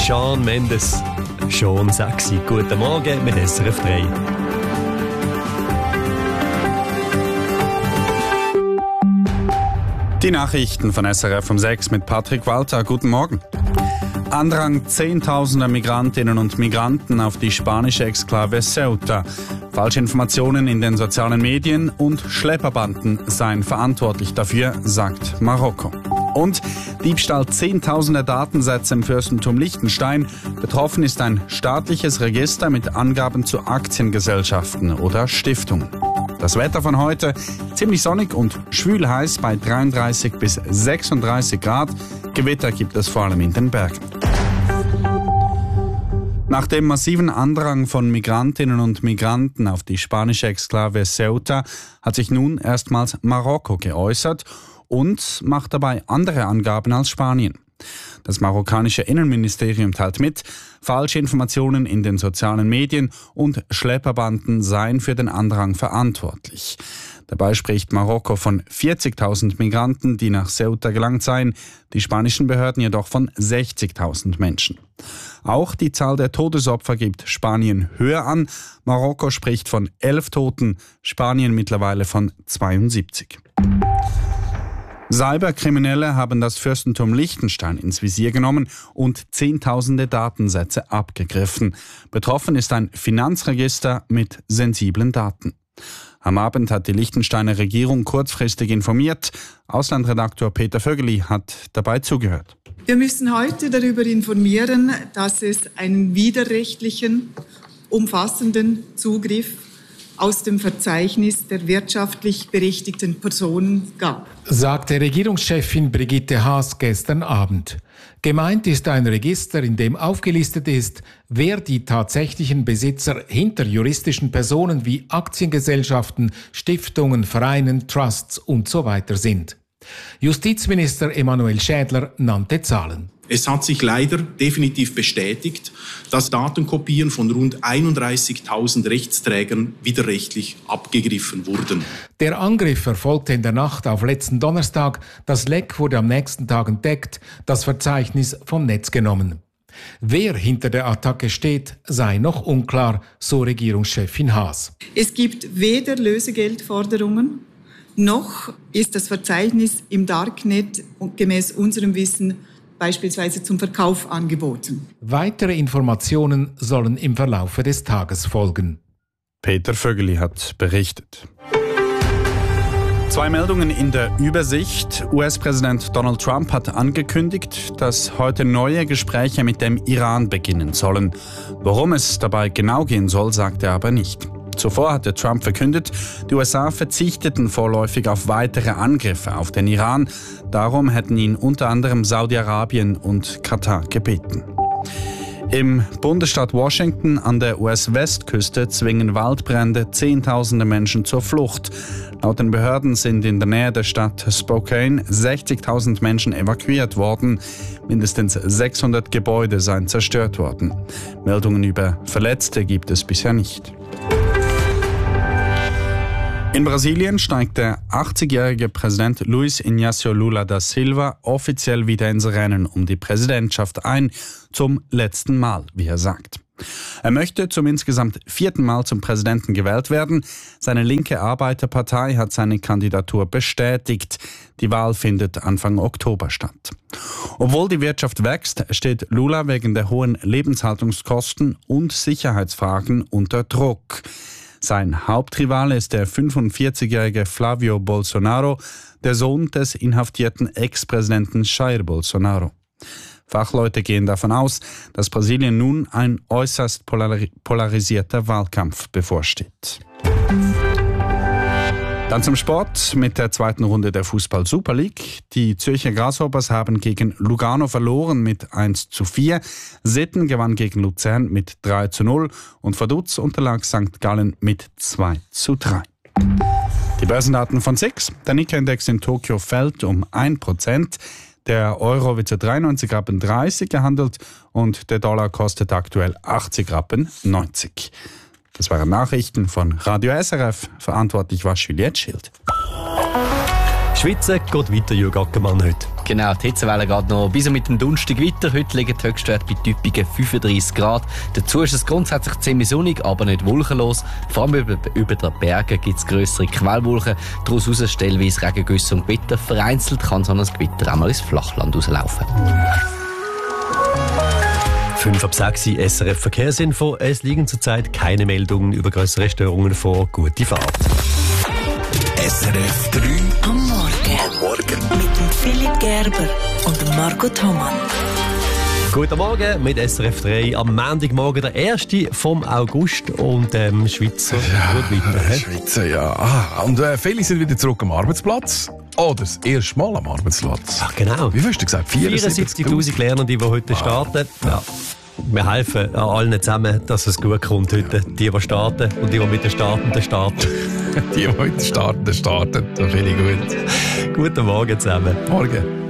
Shawn Mendes. Schon sexy. Guten Morgen mit SRF 3. Die Nachrichten von SRF um 6 mit Patrick Walter. Guten Morgen. Andrang zehntausender Migrantinnen und Migranten auf die spanische Exklave Ceuta. Falsche Informationen in den sozialen Medien und Schlepperbanden seien verantwortlich dafür, sagt Marokko. Und Diebstahl zehntausender Datensätze im Fürstentum Liechtenstein. Betroffen ist ein staatliches Register mit Angaben zu Aktiengesellschaften oder Stiftungen. Das Wetter von heute ziemlich sonnig und schwül heiß bei 33 bis 36 Grad. Gewitter gibt es vor allem in den Bergen. Nach dem massiven Andrang von Migrantinnen und Migranten auf die spanische Exklave Ceuta hat sich nun erstmals Marokko geäußert und macht dabei andere Angaben als Spanien. Das marokkanische Innenministerium teilt mit, falsche Informationen in den sozialen Medien und Schlepperbanden seien für den Andrang verantwortlich. Dabei spricht Marokko von 40.000 Migranten, die nach Ceuta gelangt seien, die spanischen Behörden jedoch von 60.000 Menschen. Auch die Zahl der Todesopfer gibt Spanien höher an. Marokko spricht von 11 Toten, Spanien mittlerweile von 72. Cyberkriminelle haben das Fürstentum Liechtenstein ins Visier genommen und zehntausende Datensätze abgegriffen. Betroffen ist ein Finanzregister mit sensiblen Daten. Am Abend hat die Liechtensteiner Regierung kurzfristig informiert. Auslandredaktor Peter Vögeli hat dabei zugehört. Wir müssen heute darüber informieren, dass es einen widerrechtlichen, umfassenden Zugriff aus dem Verzeichnis der wirtschaftlich berechtigten Personen gab, sagte Regierungschefin Brigitte Haas gestern Abend. Gemeint ist ein Register, in dem aufgelistet ist, wer die tatsächlichen Besitzer hinter juristischen Personen wie Aktiengesellschaften, Stiftungen, Vereinen, Trusts usw. sind. Justizminister Emanuel Schädler nannte Zahlen. Es hat sich leider definitiv bestätigt, dass Datenkopien von rund 31.000 Rechtsträgern widerrechtlich abgegriffen wurden. Der Angriff erfolgte in der Nacht auf letzten Donnerstag. Das Leck wurde am nächsten Tag entdeckt, das Verzeichnis vom Netz genommen. Wer hinter der Attacke steht, sei noch unklar, so Regierungschefin Haas. Es gibt weder Lösegeldforderungen, noch ist das Verzeichnis im Darknet gemäß unserem Wissen beispielsweise zum Verkauf angeboten. Weitere Informationen sollen im Verlaufe des Tages folgen. Peter Vögeli hat berichtet. Zwei Meldungen in der Übersicht. US-Präsident Donald Trump hat angekündigt, dass heute neue Gespräche mit dem Iran beginnen sollen. Worum es dabei genau gehen soll, sagt er aber nicht. Zuvor hatte Trump verkündet, die USA verzichteten vorläufig auf weitere Angriffe auf den Iran. Darum hätten ihn unter anderem Saudi-Arabien und Katar gebeten. Im Bundesstaat Washington an der US-Westküste zwingen Waldbrände Zehntausende Menschen zur Flucht. Laut den Behörden sind in der Nähe der Stadt Spokane 60.000 Menschen evakuiert worden. Mindestens 600 Gebäude seien zerstört worden. Meldungen über Verletzte gibt es bisher nicht. In Brasilien steigt der 80-jährige Präsident Luiz Inácio Lula da Silva offiziell wieder ins Rennen um die Präsidentschaft ein, zum letzten Mal, wie er sagt. Er möchte zum insgesamt 4. Mal zum Präsidenten gewählt werden. Seine linke Arbeiterpartei hat seine Kandidatur bestätigt. Die Wahl findet Anfang Oktober statt. Obwohl die Wirtschaft wächst, steht Lula wegen der hohen Lebenshaltungskosten und Sicherheitsfragen unter Druck. Sein Hauptrivale ist der 45-jährige Flávio Bolsonaro, der Sohn des inhaftierten Ex-Präsidenten Jair Bolsonaro. Fachleute gehen davon aus, dass Brasilien nun ein äußerst polarisierter Wahlkampf bevorsteht. Dann zum Sport mit der zweiten Runde der Fußball-Super League. Die Zürcher Grasshoppers haben gegen Lugano verloren mit 1:4. Sitten gewann gegen Luzern mit 3:0 und Vaduz unterlag St. Gallen mit 2:3. Die Börsendaten von SIX. Der Nikkei-Index in Tokio fällt um 1%. Der Euro wird zu 93,30 Rappen gehandelt und der Dollar kostet aktuell 80,90 Rappen. Das waren Nachrichten von Radio SRF. Verantwortlich war Juliette Schild. Schweizer geht weiter, Jürg Ackermann heute. Genau, die Hitzewelle geht noch bis mit dem Donnerstag weiter. Heute liegen die Höchstwerte bei typigen 35 Grad. Dazu ist es grundsätzlich ziemlich sonnig, aber nicht wolkenlos. Vor allem über den Bergen gibt es grössere Quellwolken. Daraus heraus stellenweise Regengüsse und Gewitter. Vereinzelt kann so ein Gewitter auch mal ins Flachland rauslaufen. 5 ab 6 SRF Verkehrsinfo. Es liegen zurzeit keine Meldungen über größere Störungen vor. Gute Fahrt. SRF 3 am Morgen. Mit dem Philipp Gerber und dem Marco Thomann. Guten Morgen mit SRF 3 am Montagmorgen, der 1. vom August und Schweizer gut weiter. Schweizer, ja. Und viele sind wieder zurück am Arbeitsplatz. Oder das erste Mal am Arbeitsplatz. Ach genau. Wie hast du gesagt? 74'000 Lernende, die heute starten. Ja. Wir helfen allen zusammen, dass es gut kommt heute. Die starten und die mit den Startenden starten. Die heute starten, das finde ich gut. Guten Morgen zusammen. Morgen.